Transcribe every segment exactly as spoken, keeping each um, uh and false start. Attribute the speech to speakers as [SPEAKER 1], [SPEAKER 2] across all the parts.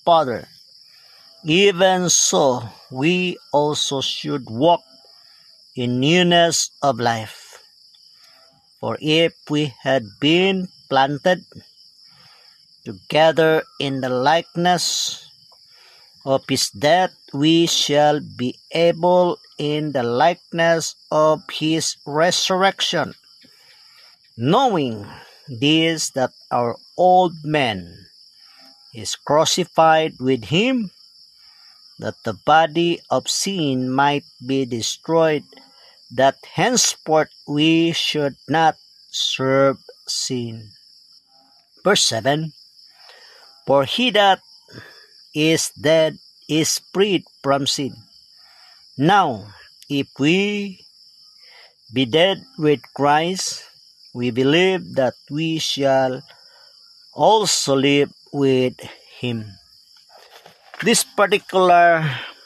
[SPEAKER 1] Father, even so we also should walk in newness of life. For if we had been planted together in the likeness of his death, we shall be able in the likeness of his resurrection, knowing this, that our old man is crucified with him, that the body of sin might be destroyed, that henceforth we should not serve sin. Verse seven, for he that is dead is freed from sin. Now, if we be dead with Christ, we believe that we shall also live with him. This particular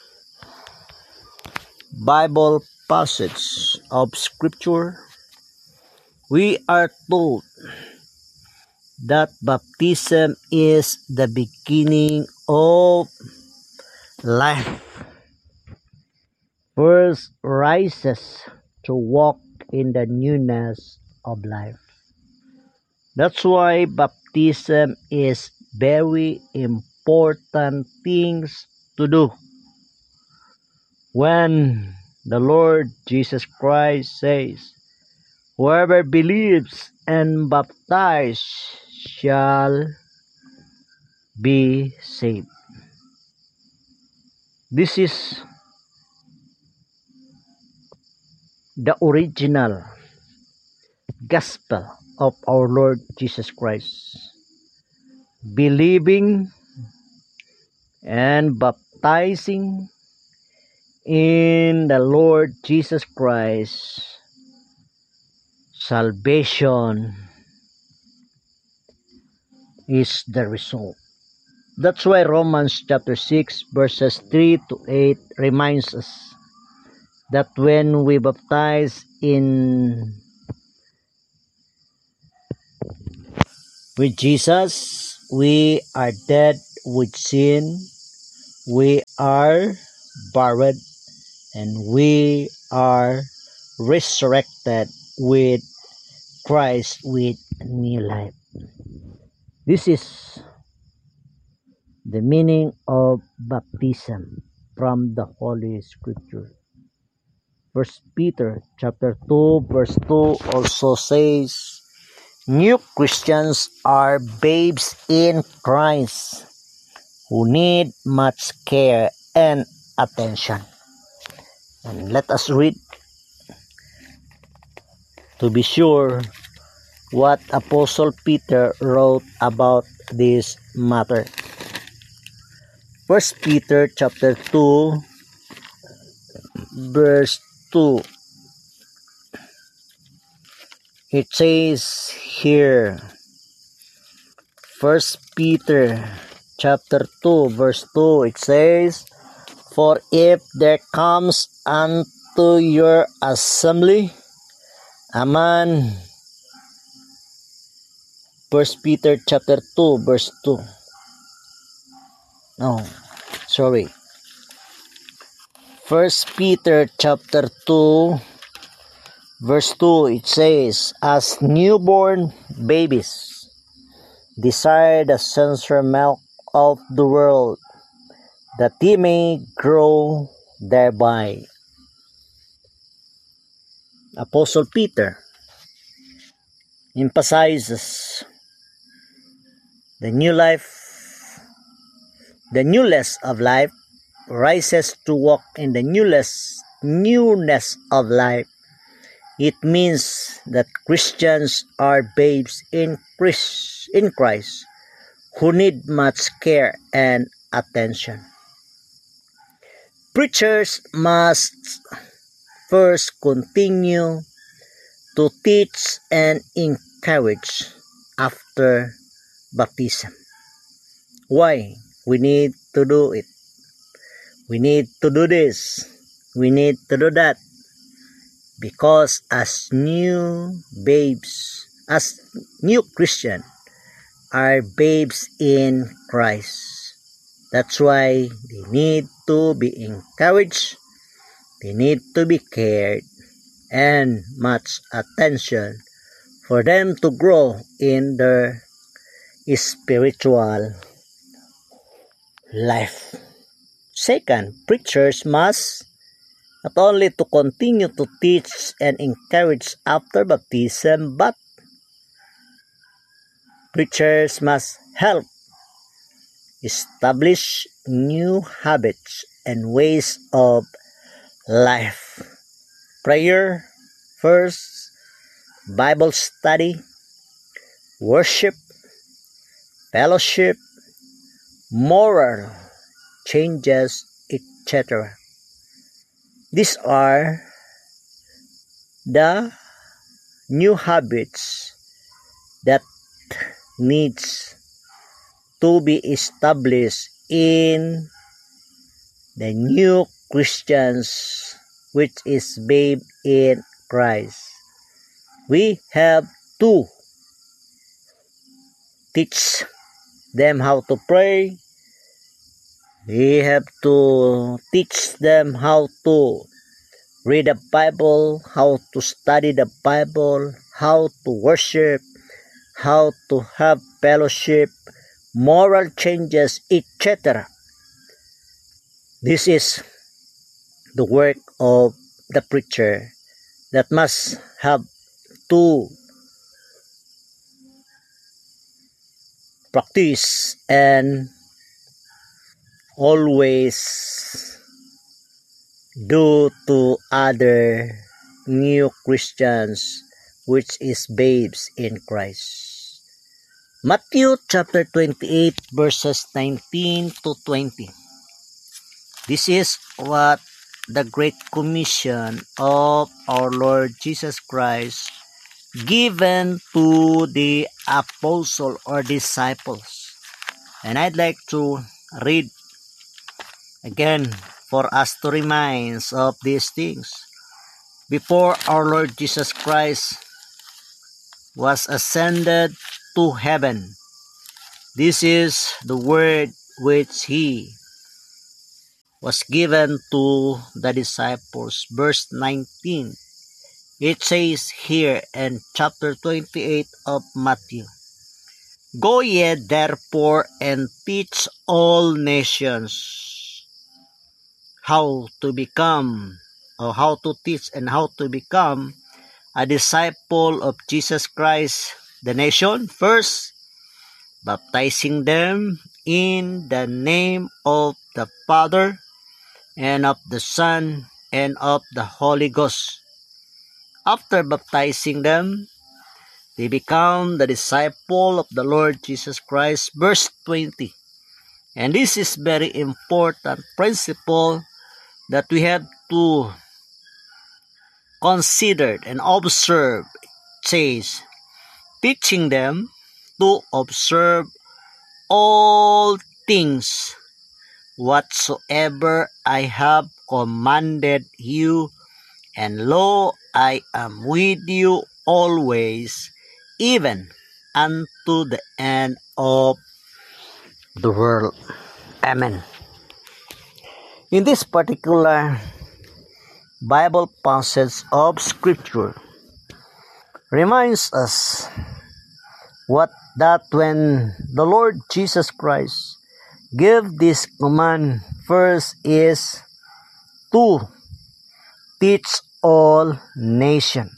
[SPEAKER 1] Bible passage of Scripture, we are told that baptism is the beginning of life. First rises to walk in the newness of life. That's why baptism is very important things to do. When the Lord Jesus Christ says, whoever believes and baptized shall be saved. This is the original gospel of our Lord Jesus Christ. Believing and baptizing in the Lord Jesus Christ, salvation is the result. That's why Romans chapter six verses three to eight reminds us that when we baptize in with Jesus, we are dead with sin, we are buried, and we are resurrected with Christ with new life. This is the meaning of baptism from the Holy Scripture. First Peter chapter two verse two also says, new Christians are babes in Christ who need much care and attention. And let us read to be sure what Apostle Peter wrote about this matter. First Peter chapter two verse two. It says here, First Peter chapter two verse two, it says, for if there comes unto your assembly a man, First Peter chapter two verse two. No, sorry. First Peter chapter two verse two, it says, as newborn babies desire the sincere milk of the world, that ye may grow thereby. Apostle Peter emphasizes the new life, the newness of life rises to walk in the newness, newness of life. It means that Christians are babes in Christ, in Christ who need much care and attention. Preachers must first continue to teach and encourage after baptism. Why? We need to do it. We need to do this. We need to do that. Because as new babes, as new Christian, are babes in Christ. That's why they need to be encouraged, they need to be cared, and much attention for them to grow in their spiritual life. Second, preachers must not only to continue to teach and encourage after baptism, but preachers must help establish new habits and ways of life. Prayer first, Bible study, worship, fellowship, moral changes, et cetera. These are the new habits that needs to be established in the new Christians, which is babe in Christ. We have to teach them how to pray. We have to teach them how to read the Bible, how to study the Bible, how to worship, how to have fellowship, moral changes, et cetera. This is the work of the preacher that must have to practice and always do to other new Christians, which is babes in Christ. Matthew chapter twenty-eight verses nineteen to twenty. This is what the Great Commission of our Lord Jesus Christ given to the apostle or disciples. And I'd like to read again for us to remind us of these things. Before our Lord Jesus Christ was ascended to heaven, this is the word which he was given to the disciples. Verse nineteen, it says here in chapter twenty-eight of Matthew, "Go ye therefore and teach all nations how to become, or how to teach and how to become a disciple of Jesus Christ, the nation. First, baptizing them in the name of the Father, and of the Son, and of the Holy Ghost. After baptizing them, they become the disciple of the Lord Jesus Christ." Verse twenty. And this is very important principle that we have to consider and observe. It says, teaching them to observe all things whatsoever I have commanded you, and lo, I am with you always, even unto the end of the world. Amen. In this particular Bible passage of Scripture reminds us what that when the Lord Jesus Christ gave this command, first is to teach all nations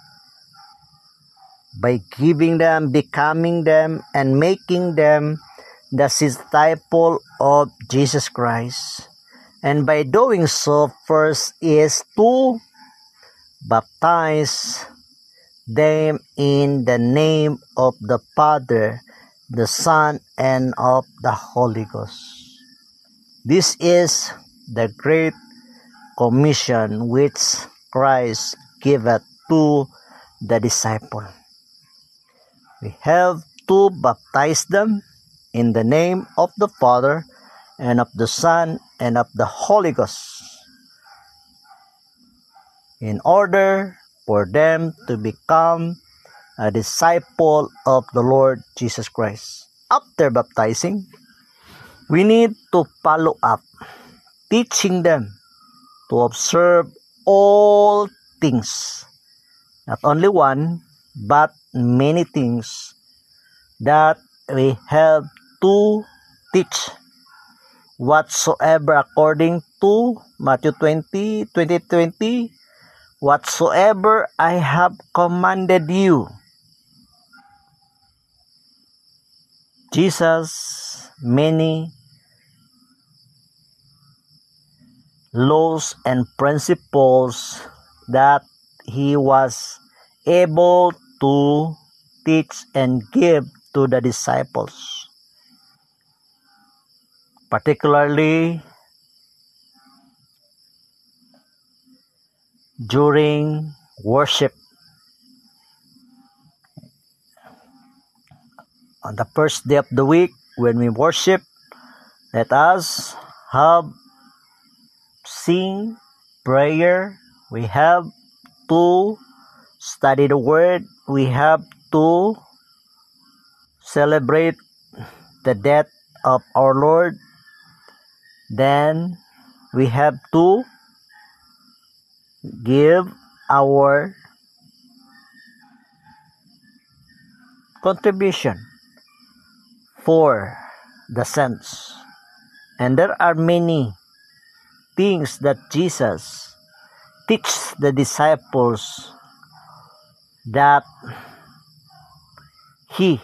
[SPEAKER 1] by giving them, becoming them, and making them the disciple of Jesus Christ. And by doing so, first is to baptize them in the name of the Father, the Son, and of the Holy Ghost. This is the great commission which Christ giveth to the disciple. We have to baptize them in the name of the Father, and of the Son, and of the Holy Ghost, in order for them to become a disciple of the Lord Jesus Christ. After baptizing, We need to follow up, teaching them to observe all things, not only one, but many things that we have to teach whatsoever according to Matthew twenty, twenty, twenty, whatsoever I have commanded you. Jesus, many laws and principles that he was able to teach and give to the disciples, particularly during worship. On the first day of the week, when we worship, let us have sing prayer. We have to study the word. We have to celebrate the death of our Lord. Then we have to give our contribution for the saints. And there are many things that Jesus teaches the disciples that he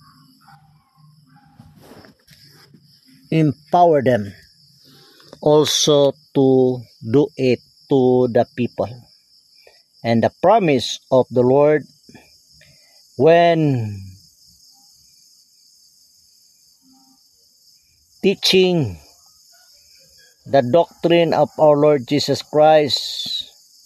[SPEAKER 1] empower them also to do it to the people. And the promise of the Lord, when teaching the doctrine of our Lord Jesus Christ,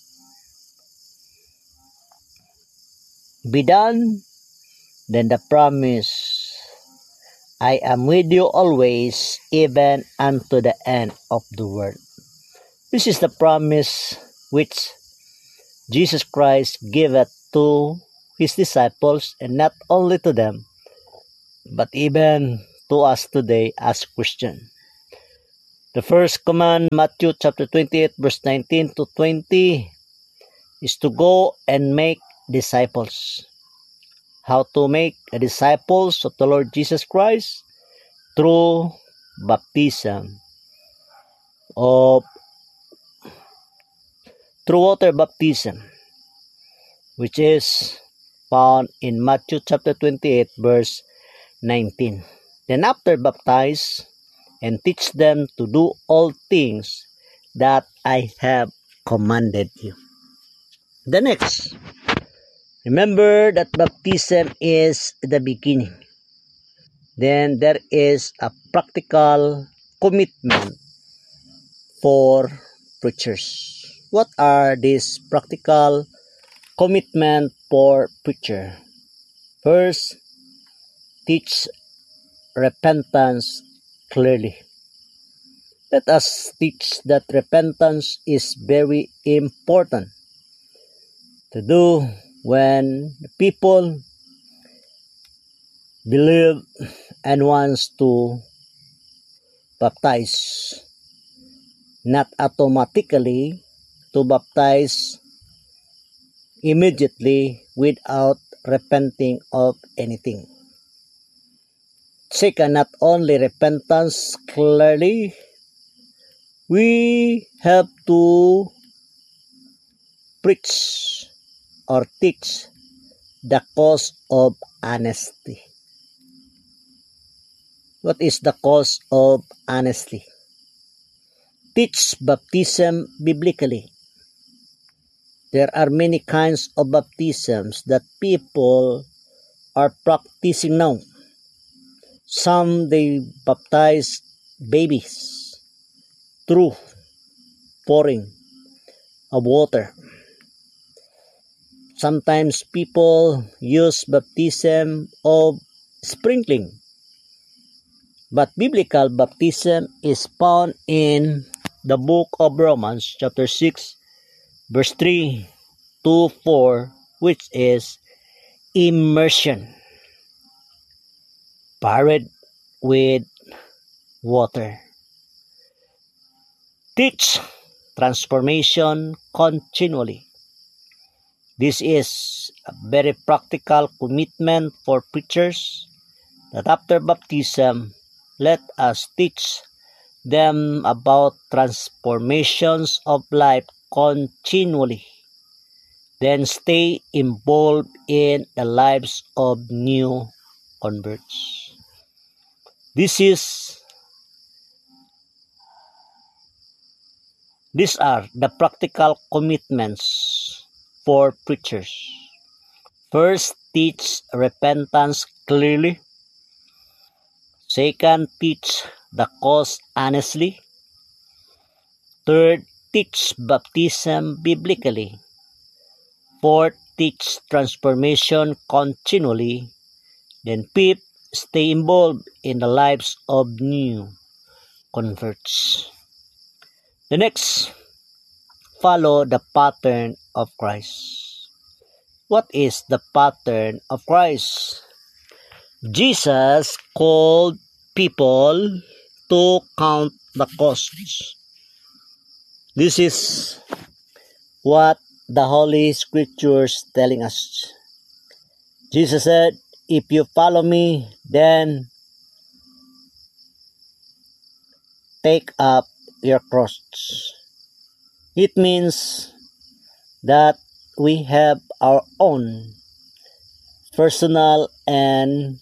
[SPEAKER 1] be done, then the promise, I am with you always, even unto the end of the world. This is the promise which Jesus Christ giveth to his disciples, and not only to them, but even to us today as Christians. The first command, Matthew chapter twenty-eight, verse nineteen to twenty, is to go and make disciples. How to make a disciples of the Lord Jesus Christ? Through baptism of through water baptism, which is found in Matthew chapter twenty-eight, verse nineteen. Then after baptize, and teach them to do all things that I have commanded you. The next, remember that baptism is the beginning. Then there is a practical commitment for preachers. What are these practical commitment for preacher? First, teach repentance clearly. Let us teach that repentance is very important to do when people believe and wants to baptize. Not automatically to baptize immediately without repenting of anything. Second, not only repentance clearly, we have to preach or teach the cause of honesty. What is the cause of honesty? Teach baptism biblically. There are many kinds of baptisms that people are practicing now. Some they baptize babies through pouring of water. Sometimes people use baptism of sprinkling. But biblical baptism is found in the book of Romans chapter six, verse three to four, which is immersion. Buried with water. Teach transformation continually. This is a very practical commitment for preachers that after baptism, let us teach them about transformations of life continually. Then stay involved in the lives of new converts. This is These are the practical commitments for preachers. First, teach repentance clearly. Second, teach the cause honestly. Third, teach baptism biblically. Fourth, teach transformation continually. Then fifth, stay involved in the lives of new converts. The next, follow the pattern of Christ. What is the pattern of Christ? Jesus called people to count the costs. This is what the Holy Scriptures telling us. Jesus said, if you follow me, then take up your cross. It means that we have our own personal and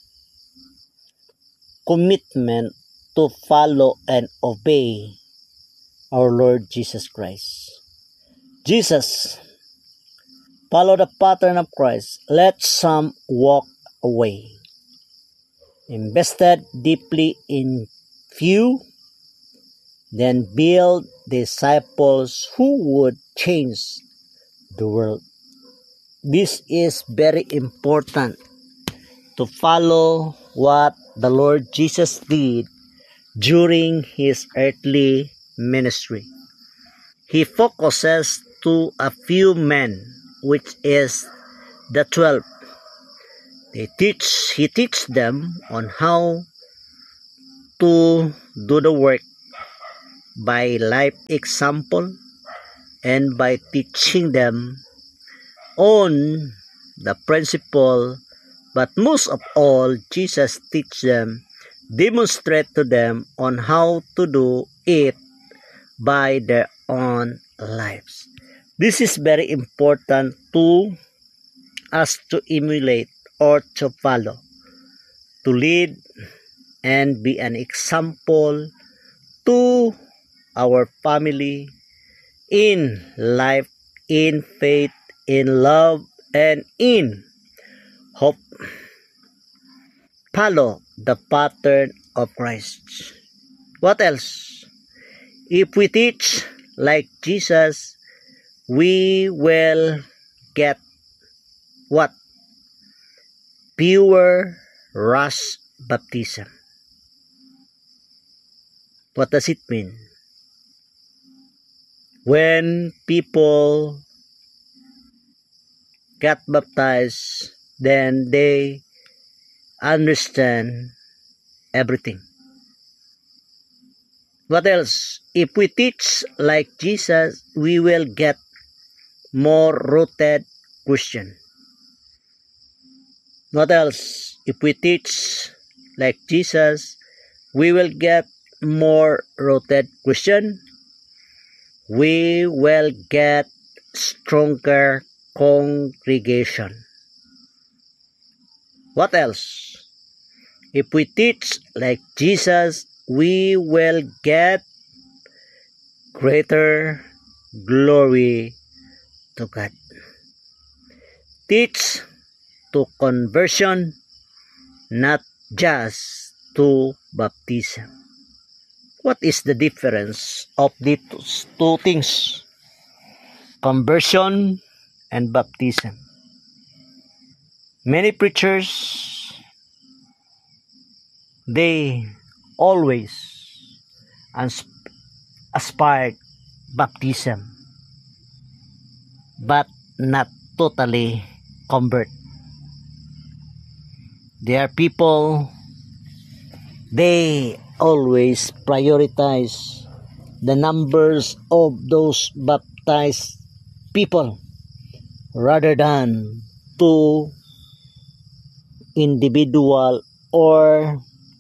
[SPEAKER 1] commitment to follow and obey our Lord Jesus Christ. Jesus follow the pattern of Christ. Let some walk away. Invested deeply in few, then build disciples who would change the world. This is very important to follow what the Lord Jesus did during his earthly ministry. He focuses to a few men, which is the twelve. They teach, he teach them on how to do the work by life example and by teaching them on the principle, but most of all, Jesus teach them, demonstrate to them on how to do it by their own lives. This is very important to us to emulate or to follow, to lead and be an example to our family in life, in faith, in love, and in hope. Follow the pattern of Christ. What else? If we teach like Jesus, we will get what? Pure rush baptism. What does it mean? When people get baptized, then they understand everything. What else? If we teach like Jesus, we will get more rooted Christian. What else? If we teach like Jesus, we will get more rooted Christian. We will get stronger congregation. What else? If we teach like Jesus, we will get greater glory to God. Teach to conversion, not just to baptism. What is the difference of these two things? Conversion and baptism. Many preachers, they always aspired baptism, but not totally convert. There are people, they always prioritize the numbers of those baptized people rather than to individual or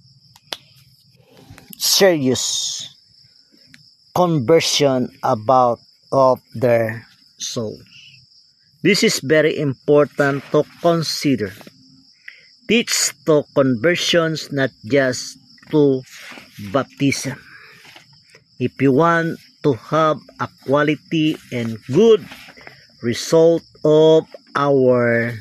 [SPEAKER 1] serious conversion about of their souls. This is very important to consider. Teach to conversions, not just to baptism. If you want to have a quality and good result of our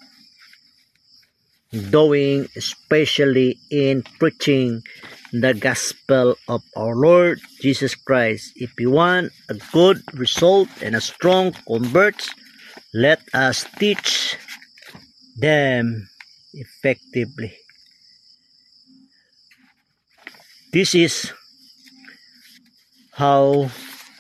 [SPEAKER 1] doing, especially in preaching the gospel of our Lord Jesus Christ, if you want a good result and a strong converts, let us teach them effectively. This is how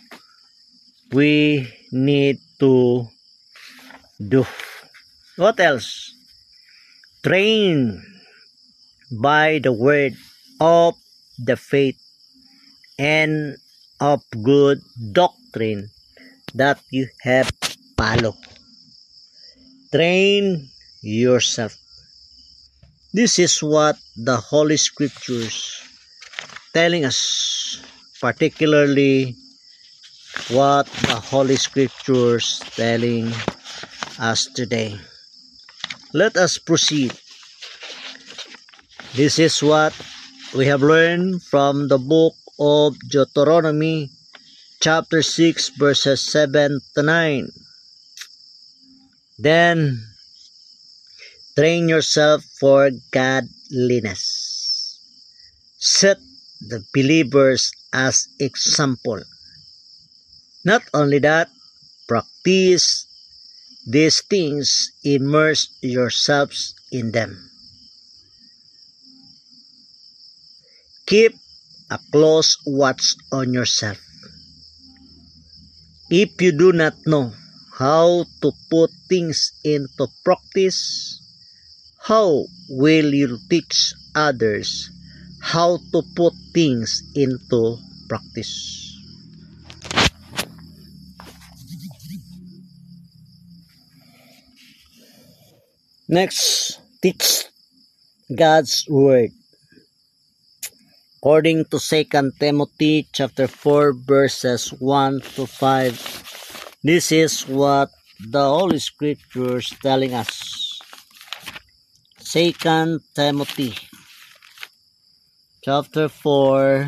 [SPEAKER 1] we need to do. What else? Train by the word of the faith and of good doctrine that you have followed. Train yourself. This is what the Holy Scriptures telling us, particularly what the Holy Scriptures telling us today. Let us proceed. This is what we have learned from the book of Deuteronomy chapter six verses seven to nine. Then train yourself for godliness. Set the believers as example. Not only that, practice these things, immerse yourselves in them. Keep a close watch on yourself. If you do not know how to put things into practice, how will you teach others how to put things into practice? Next, teach God's word. According to Second Timothy chapter four verses one to five, this is what the Holy Scriptures telling us. Second Timothy chapter four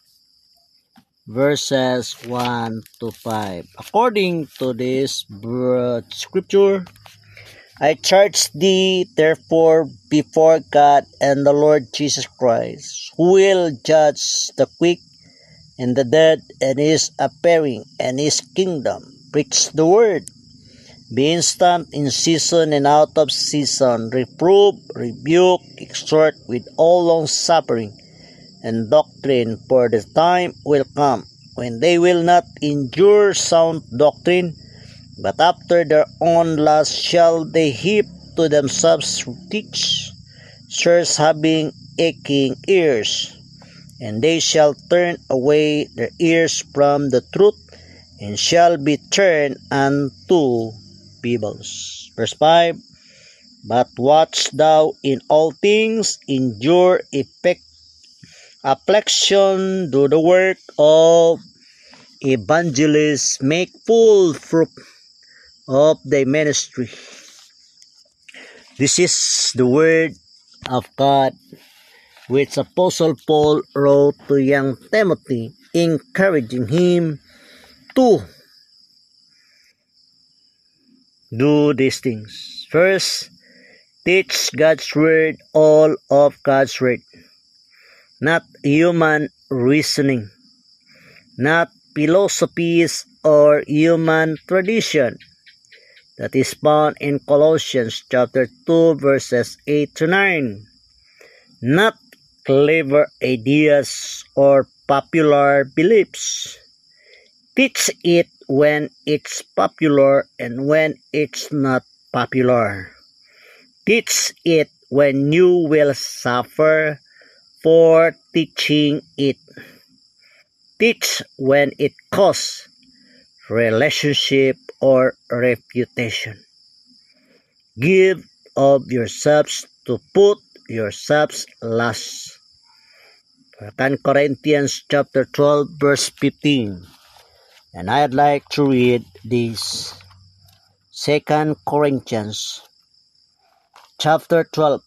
[SPEAKER 1] verses one to five. According to this scripture, I charge thee therefore before God and the Lord Jesus Christ, who will judge the quick and the dead, and is appearing, and his kingdom. Preach the word. Be instant in season and out of season. Reprove, rebuke, exhort with all long suffering and doctrine, for the time will come when they will not endure sound doctrine, but after their own lust shall they heap to themselves teachers having aching ears, and they shall turn away their ears from the truth, and shall be turned unto fables. Verse five, but watch thou in all things, endure effect, affliction, do the work of evangelists, make full fruit of the ministry. This is the word of God which Apostle Paul wrote to young Timothy, encouraging him to do these things. First, teach God's word, all of God's word, not human reasoning, not philosophies or human tradition. That is found in Colossians chapter two verses eight to nine. Not clever ideas or popular beliefs. Teach it when it's popular and when it's not popular. Teach it when you will suffer for teaching it. Teach when it costs relationship or reputation. Give of yourselves to put yourselves last. Second Corinthians chapter twelve verse fifteen. And I'd like to read this. Second Corinthians chapter twelve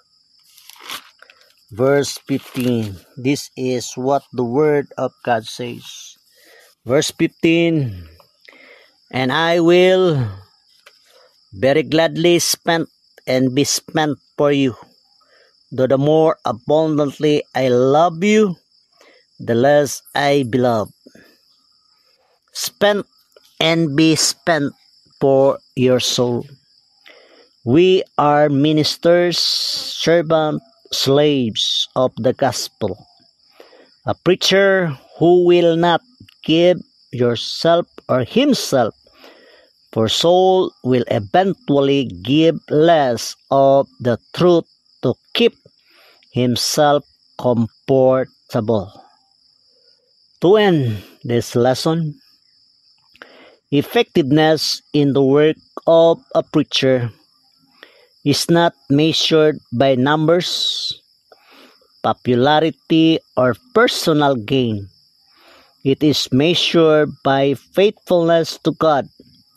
[SPEAKER 1] verse fifteen. This is what the word of God says. Verse fifteen. And I will very gladly spend and be spent for you. Though the more abundantly I love you, the less I beloved. Spent and be spent for your soul. We are ministers, servants, slaves of the gospel. A preacher who will not give yourself or himself for soul will eventually give less of the truth to keep himself comfortable. To end this lesson, effectiveness in the work of a preacher is not measured by numbers, popularity, or personal gain. It is measured by faithfulness to God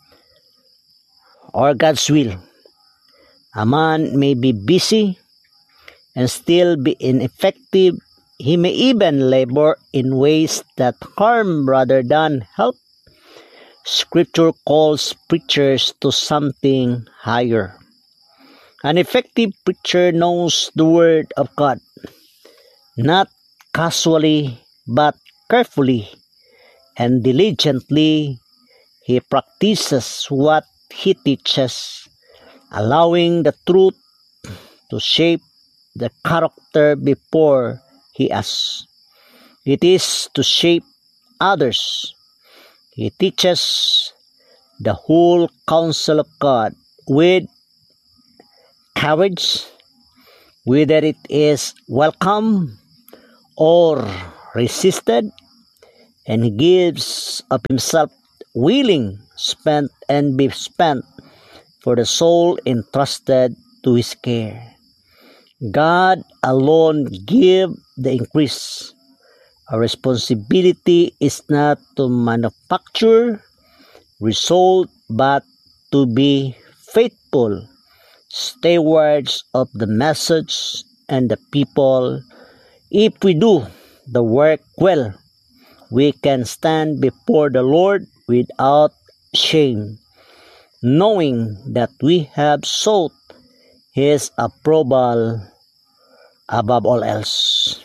[SPEAKER 1] or God's will. A man may be busy and still be ineffective. He may even labor in ways that harm rather than help. Scripture calls preachers to something higher. An effective preacher knows the Word of God, not casually but carefully and diligently. He practices what he teaches, allowing the truth to shape the character before he asks. It is to shape others. He teaches the whole counsel of God with courage, whether it is welcome or resisted, and he gives of himself willing, spent and be spent for the soul entrusted to his care. God alone give the increase. Our responsibility is not to manufacture result, but to be faithful stewards of the message and the people. If we do the work well, we can stand before the Lord without shame, knowing that we have sought His approval above all else.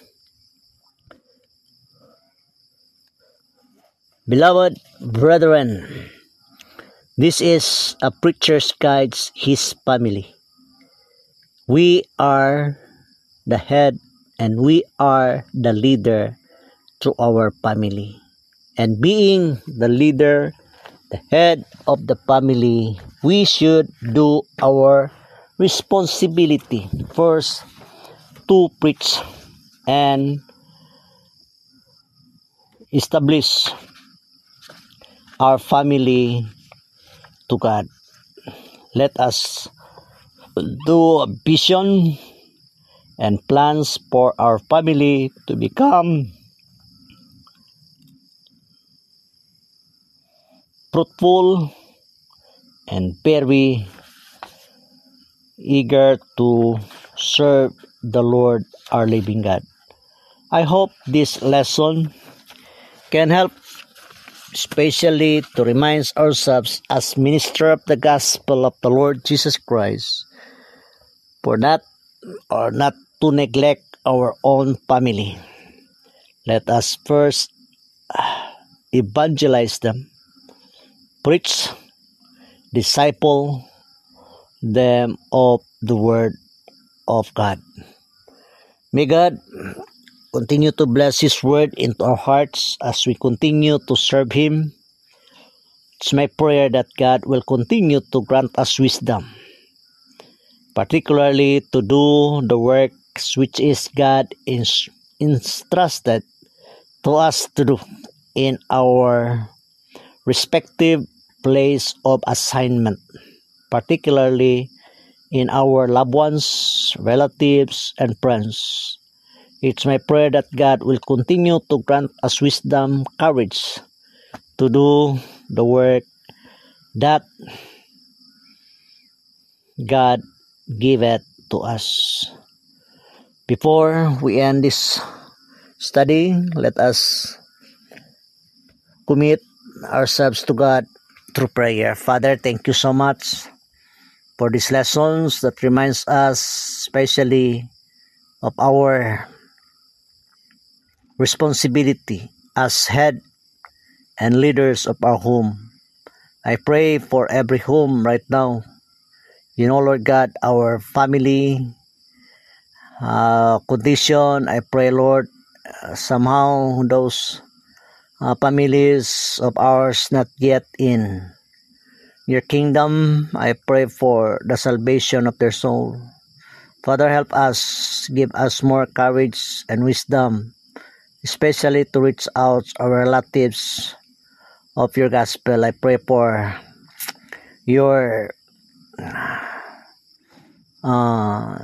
[SPEAKER 1] Beloved brethren, this is a preacher's guides his family. We are the head and we are the leader to our family. And being the leader, the head of the family, we should do our responsibility first to preach and establish our family to God. Let us do a vision and plans for our family to become fruitful and very eager to serve the Lord our living God. I hope this lesson can help, especially to remind ourselves as minister of the gospel of the Lord Jesus Christ, for not or not to neglect our own family. Let us first evangelize them, preach, disciple them of the word of God. May God continue to bless His word into our hearts as we continue to serve Him. It's my prayer that God will continue to grant us wisdom, particularly to do the work tasks which is God is entrusted to us to do in our respective place of assignment, particularly in our loved ones, relatives, and friends. It's my prayer that God will continue to grant us wisdom, courage to do the work that God giveth to us. Before we end this study, let us commit ourselves to God through prayer. Father, thank you so much for these lessons that reminds us especially of our responsibility as head and leaders of our home. I pray for every home right now. You know, Lord God, our family uh, condition. I pray, Lord, uh, somehow those uh, families of ours not yet in your kingdom, I pray for the salvation of their soul. Father, help us, give us more courage and wisdom, especially to reach out our relatives of your gospel. I pray for your uh,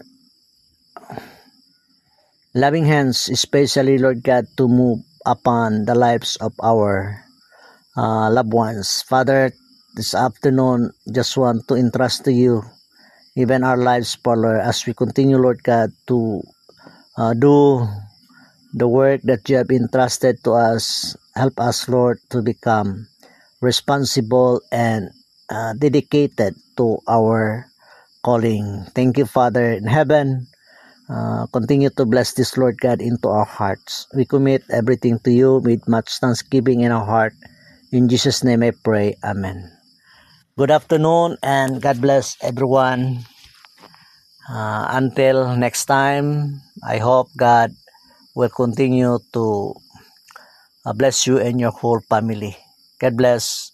[SPEAKER 1] loving hands, especially, Lord God, to move upon the lives of our uh, loved ones. Father, this afternoon, just want to entrust to you even our lives, Father, as we continue, Lord God, to uh, do the work that you have entrusted to us. Help us, Lord, to become responsible and uh, dedicated to our calling. Thank you, Father in heaven. Uh, continue to bless this, Lord God, into our hearts. We commit everything to you with much thanksgiving in our heart. In Jesus' name I pray. Amen. Good afternoon and God bless everyone. Uh, until next time, I hope God will continue to uh, bless you and your whole family. God bless.